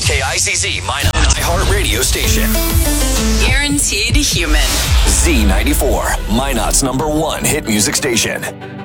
KICZ Minot, iHeart Radio station. Guaranteed human. Z94, Minot's #1 hit music station.